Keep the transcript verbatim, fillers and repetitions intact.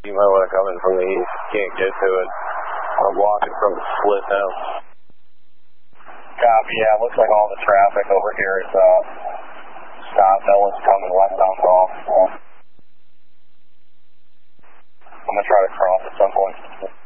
You might want to come in from the east. Can't get to it. I'm blocking from the split now. Copy, yeah, looks like all the traffic over here is uh, stopped. No one's coming westbound call. I'm going to try to cross at some point.